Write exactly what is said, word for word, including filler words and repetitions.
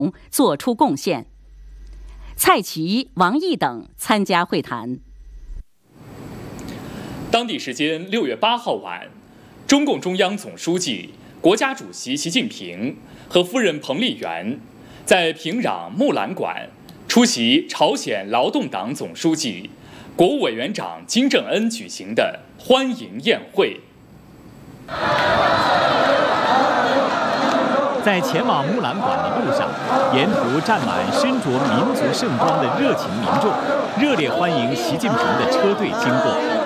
做出贡献。蔡奇、王毅等参加会谈。 当地时间六月八号晚，中共中央总书记、国家主席习近平和夫人彭丽媛在平壤木兰馆出席朝鲜劳动党总书记、国务委员长金正恩举行的欢迎宴会。 在前往木兰馆的路上，沿途站满身着民族盛装的热情民众，热烈欢迎习近平的车队经过。